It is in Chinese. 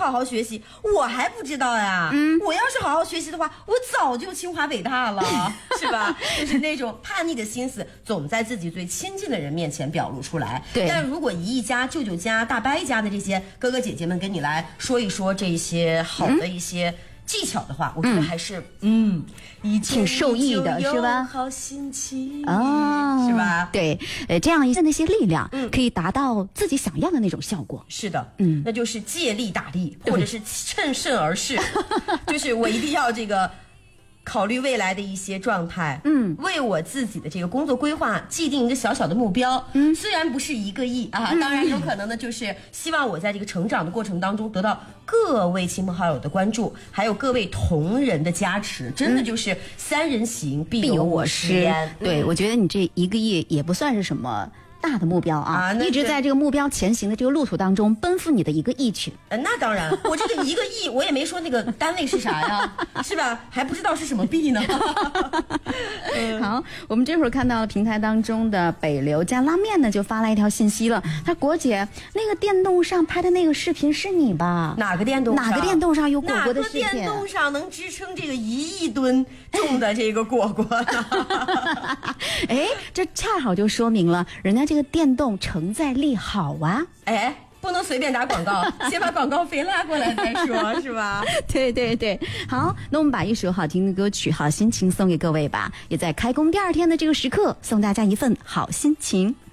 好好学习？我还不知道呀。我要是好好学习的话，我早就清华北大了，是吧？就是那种叛逆的心思，总在自己最亲近的人面前表露出来。 对。 但如果姨姨家、舅舅家、大伯家的这些哥哥姐姐们跟你来说一说这些好的一些技巧的话，我觉得还是挺受益的，是吧？ 好心情哦， 是吧？ 对，这样一些那些力量，可以达到自己想要的那种效果。 是的，那就是借力打力，或者是趁胜而逝，就是我一定要这个。考虑未来的一些状态，为我自己的这个工作规划既定一个小小的目标，虽然不是1个亿啊，当然有可能呢，就是希望我在这个成长的过程当中得到各位亲朋好友的关注，还有各位同仁的加持，真的就是3人行必有我师焉。 对，我觉得你这1个亿也不算是什么大的目标啊，一直在这个目标前行的这个路途当中奔赴你的1个亿去。 那当然，我这个1个亿，我也没说那个单位是啥呀，是吧？还不知道是什么币呢。 好，我们这会儿看到了平台当中的北流家拉面呢，就发来一条信息了。他果姐，那个电动上拍的那个视频是你吧？ 哪个电动上？ 哪个电动上有果果的视频？ 哪个电动上能支撑这个1亿吨重的这个果果呢？ 哎，这恰好就说明了人家这个电动承载力好啊。 哎，不能随便打广告，先把广告费拉过来再说，是吧？ 对对对，好，那我们把一首好听的歌曲《好心情》送给各位吧，也在开工第2天的这个时刻，送大家一份好心情。